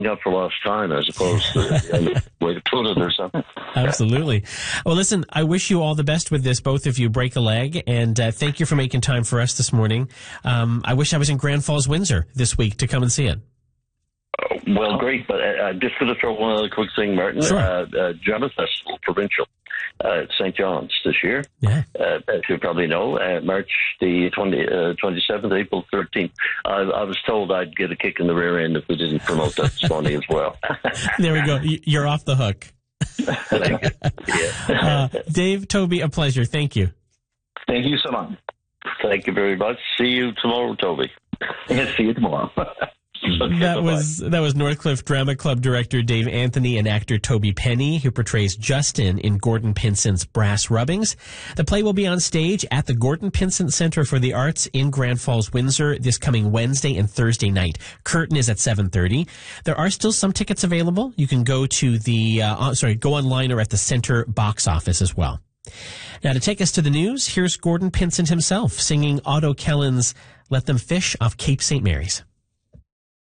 up for lost time as opposed to the way to put it or something. Absolutely. Well, listen, I wish you all the best with this. Both of you break a leg, and thank you for making time for us this morning. I wish I was in Grand Falls, Windsor this week to come and see it. Well, great, but just going to throw one other quick thing, Martin. Sure. Drama Festival, provincial, at St. John's this year. Yeah. As you probably know, March the 27th, April 13th. I was told I'd get a kick in the rear end if we didn't promote that this morning as well. There we go. You're off the hook. Thank you. Yeah. Dave, Toby, a pleasure. Thank you. Thank you so much. Thank you very much. See you tomorrow, Toby. See you tomorrow. Okay, That was Northcliffe Drama Club director Dave Anthony and actor Toby Penny, who portrays Justin in Gordon Pinsent's Brass Rubbings. The play will be on stage at the Gordon Pinsent Center for the Arts in Grand Falls, Windsor, this coming Wednesday and Thursday night. Curtain is at 7:30. There are still some tickets available. You can go to go online or at the center box office as well. Now, to take us to the news, here's Gordon Pinsent himself singing Otto Kellen's "Let Them Fish" off Cape St. Mary's.